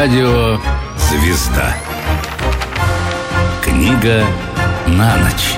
Радио «Звезда». Книга на ночь.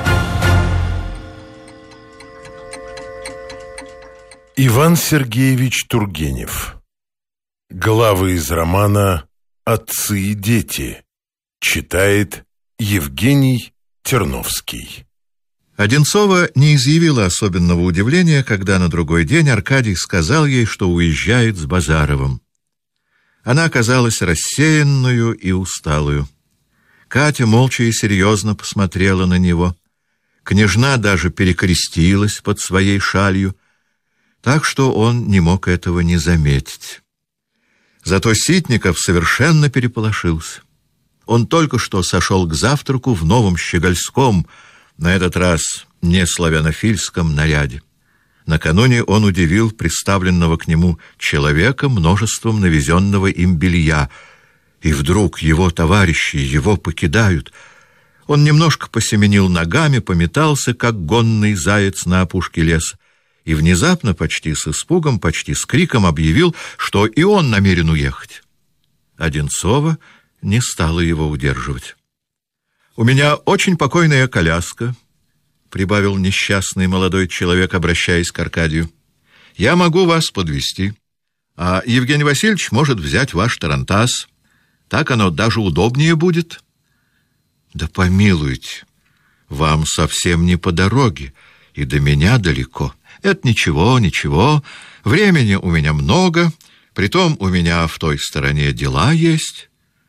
Иван Сергеевич Тургенев. Главы из романа «Отцы и дети». Читает Евгений Терновский. Одинцова не изъявила особенного удивления, когда на другой день Аркадий сказал ей, что уезжает с Базаровым. Она оказалась рассеянную и усталую. Катя молча и серьезно посмотрела на него. Княжна даже перекрестилась под своей шалью, так что он не мог этого не заметить. Зато Ситников совершенно переполошился. Он только что сошел к завтраку в новом щегольском, на этот раз не славянофильском наряде. Накануне он удивил представленного к нему человека множеством навезенного им белья, и вдруг его товарищи его покидают. Он немножко посеменил ногами, пометался, как гонный заяц на опушке леса, и внезапно, почти с испугом, почти с криком объявил, что и он намерен уехать. Одинцова не стала его удерживать. «У меня очень покойная коляска», — прибавил несчастный молодой человек, обращаясь к Аркадию. «Я могу вас подвезти, а Евгений Васильевич может взять ваш тарантас. Так оно даже удобнее будет». «Да помилуйте, вам совсем не по дороге, и до меня далеко». «Это ничего, ничего, времени у меня много, притом у меня в той стороне дела есть».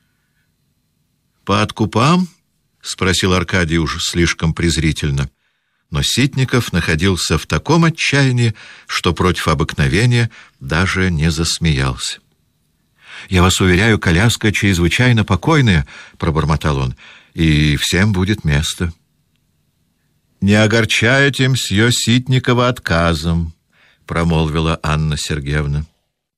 «По откупам?» — спросил Аркадий уже слишком презрительно. Но Ситников находился в таком отчаянии, что против обыкновения даже не засмеялся. «Я вас уверяю, коляска чрезвычайно покойная», — пробормотал он, — «и всем будет место». «Не огорчайте мсье Ситникова отказом», — промолвила Анна Сергеевна.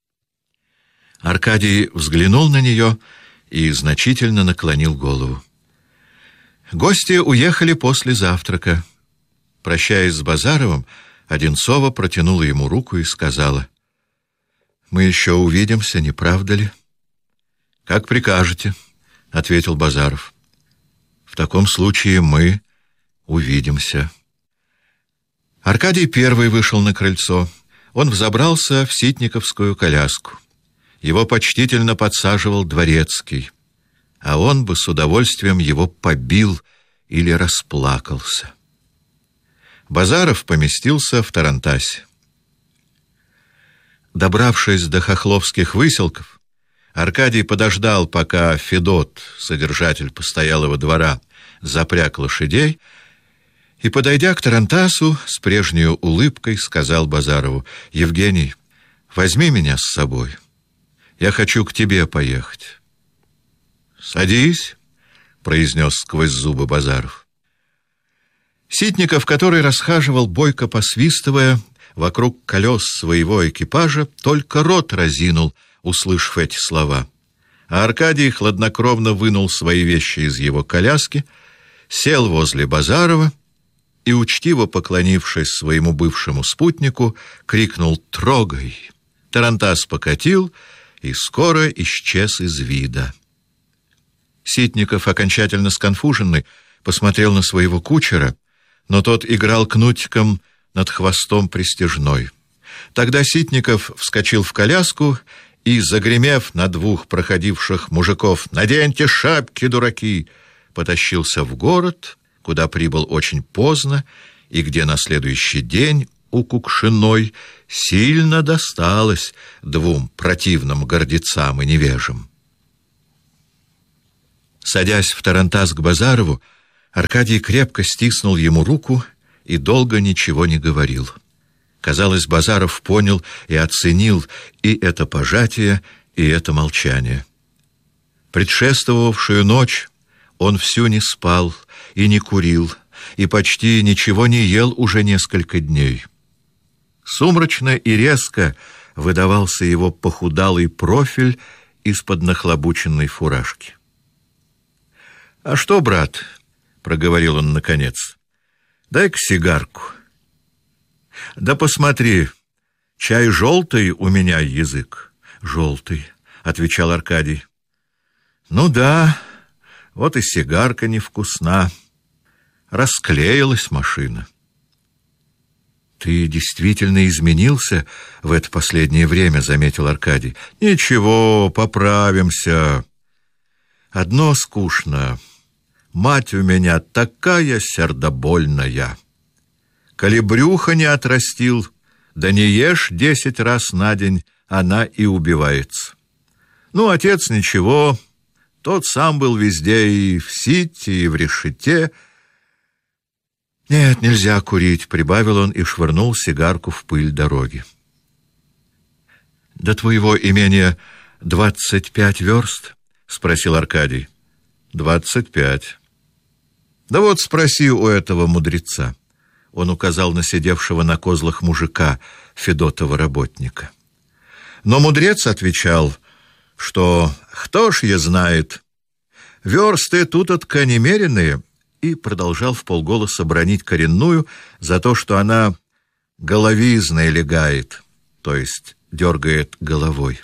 Аркадий взглянул на нее и значительно наклонил голову. Гости уехали после завтрака. Прощаясь с Базаровым, Одинцова протянула ему руку и сказала: «Мы еще увидимся, не правда ли?» «Как прикажете», — ответил Базаров. «В таком случае мы увидимся». Аркадий первый вышел на крыльцо. Он взобрался в ситниковскую коляску. Его почтительно подсаживал дворецкий, а он бы с удовольствием его побил или расплакался. Базаров поместился в тарантасе. Добравшись до хохловских выселков, Аркадий подождал, пока Федот, содержатель постоялого двора, запряг лошадей, и, подойдя к тарантасу, с прежней улыбкой сказал Базарову: «Евгений, возьми меня с собой. Я хочу к тебе поехать». «Садись», — произнес сквозь зубы Базаров. Ситников, который расхаживал, бойко посвистывая, вокруг колес своего экипажа, только рот разинул, услышав эти слова. А Аркадий хладнокровно вынул свои вещи из его коляски, сел возле Базарова и, учтиво поклонившись своему бывшему спутнику, крикнул: «Трогай!». Тарантас покатил и скоро исчез из вида. Ситников, окончательно сконфуженный, посмотрел на своего кучера, но тот играл кнутиком над хвостом пристяжной. Тогда Ситников вскочил в коляску и, загремев на двух проходивших мужиков: «Наденьте шапки, дураки!», потащился в город, куда прибыл очень поздно и где на следующий день у Кукшиной сильно досталось двум противным гордецам и невежам. Садясь в тарантас к Базарову, Аркадий крепко стиснул ему руку и долго ничего не говорил. Казалось, Базаров понял и оценил и это пожатие, и это молчание. Предшествовавшую ночь он всю не спал и не курил, и почти ничего не ел уже несколько дней. Сумрачно и резко выдавался его похудалый профиль из-под нахлобученной фуражки. «А что, брат?» — проговорил он наконец. «Дай-ка сигарку». «Да посмотри, чай желтый у меня язык». «Желтый», — отвечал Аркадий. Ну да, вот и сигарка невкусна. Расклеилась машина. Ты действительно изменился в это последнее время, заметил Аркадий. Ничего, поправимся. Одно скучно. Мать у меня такая сердобольная. Коли брюхо не отрастил, да не ешь 10 раз на день, она и убивается. Ну, отец ничего, тот сам был везде, и в Сите, и в Решете. Нет, нельзя курить, прибавил он и швырнул сигарку в пыль дороги. До твоего имения 25 верст? Спросил Аркадий. 25. Да вот спроси у этого мудреца. Он указал на сидевшего на козлах мужика, Федотова работника. Но мудрец отвечал, что кто ж я знает, версты тут-отка немеренные, и продолжал вполголоса бранить коренную за то, что она головизной легает, то есть дергает головой.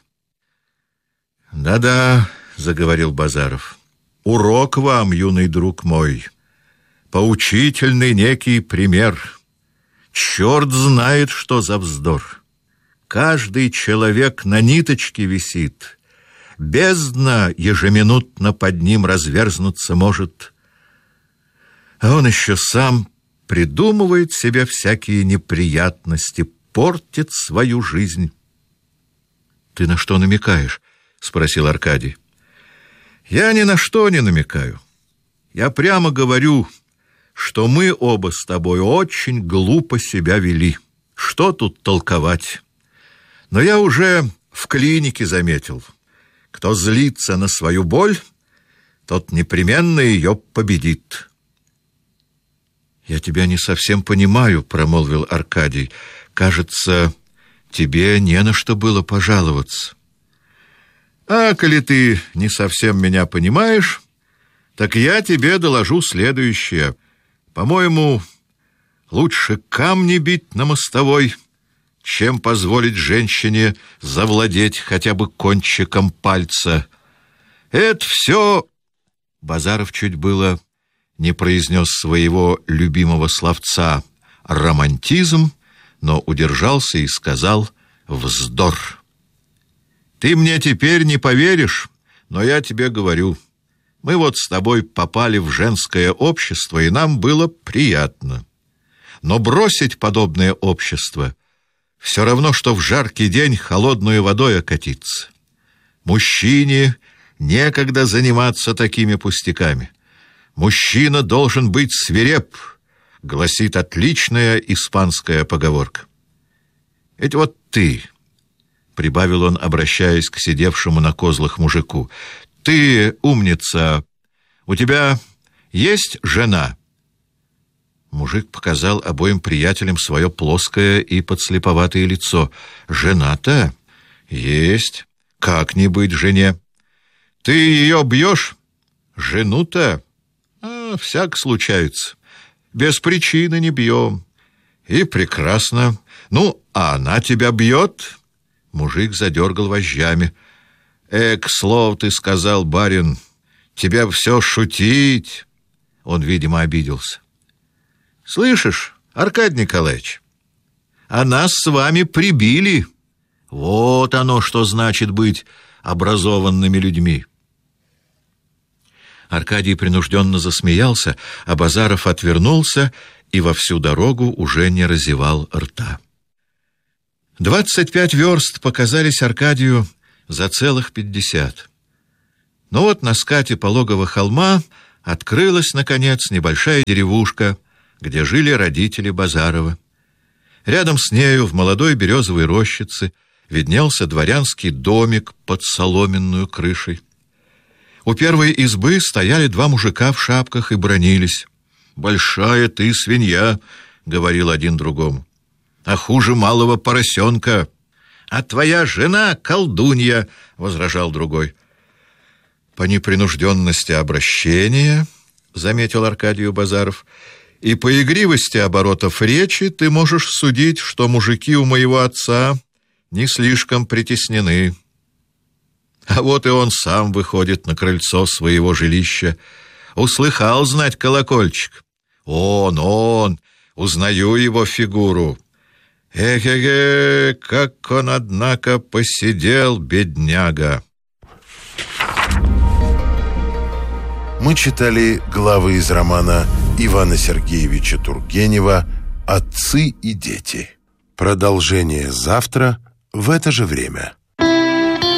«Да-да», — заговорил Базаров, — «урок вам, юный друг мой, поучительный некий пример. Черт знает, что за вздор. Каждый человек на ниточке висит, бездна ежеминутно под ним разверзнуться может, а он еще сам придумывает себе всякие неприятности, портит свою жизнь». «Ты на что намекаешь?» — спросил Аркадий. «Я ни на что не намекаю. Я прямо говорю, что мы оба с тобой очень глупо себя вели. Что тут толковать? Но я уже в клинике заметил, кто злится на свою боль, тот непременно ее победит». «Я тебя не совсем понимаю», — промолвил Аркадий. «Кажется, тебе не на что было пожаловаться». «А коли ты не совсем меня понимаешь, так я тебе доложу следующее. По-моему, лучше камни бить на мостовой, чем позволить женщине завладеть хотя бы кончиком пальца. Это все...» Базаров чуть было не произнес своего любимого словца «романтизм», но удержался и сказал «вздор». «Ты мне теперь не поверишь, но я тебе говорю, мы вот с тобой попали в женское общество, и нам было приятно. Но бросить подобное общество все равно, что в жаркий день холодной водой окатиться. Мужчине некогда заниматься такими пустяками. Мужчина должен быть свиреп, гласит отличная испанская поговорка. Ведь вот ты, — прибавил он, обращаясь к сидевшему на козлах мужику, — ты, умница, у тебя есть жена? Мужик показал обоим приятелям свое плоское и подслеповатое лицо. Жена-то есть. Как не быть жене? Ты ее бьешь? Жену-то? Всяк случается. Без причины не бьем. И прекрасно. Ну, а она тебя бьет? Мужик задергал вожжами. К слову ты сказал, барин, тебе все шутить. Он, видимо, обиделся. Слышишь, Аркадий Николаевич, а нас с вами прибили. Вот оно, что значит быть образованными людьми. Аркадий принужденно засмеялся, а Базаров отвернулся и во всю дорогу уже не разевал рта. 25 верст показались Аркадию за целых 50. Но вот на скате пологого холма открылась, наконец, небольшая деревушка, где жили родители Базарова. Рядом с нею, в молодой березовой рощице, виднелся дворянский домик под соломенную крышей. У первой избы стояли два мужика в шапках и бранились. «Большая ты свинья», — говорил один другому, — «а хуже малого поросенка». «А твоя жена колдунья», — возражал другой. «По непринужденности обращения», — заметил Аркадию Базаров, — «и по игривости оборотов речи ты можешь судить, что мужики у моего отца не слишком притеснены». А вот и он сам выходит на крыльцо своего жилища. Услыхал, знать, колокольчик. Он, узнаю его фигуру. Эге-ге, как он, однако, посидел, бедняга. Мы читали главы из романа Ивана Сергеевича Тургенева «Отцы и дети». Продолжение завтра в это же время.